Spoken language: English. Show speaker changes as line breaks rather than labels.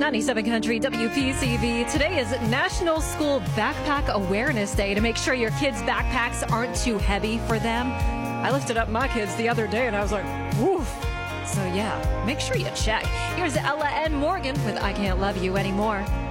97 Country WPCV. Today is National School Backpack Awareness Day to make sure your kids' backpacks aren't too heavy for them. I lifted up my kids the other day and I was like, woof. So yeah, make sure you check. Here's Ella N. Morgan with I Can't Love You Anymore.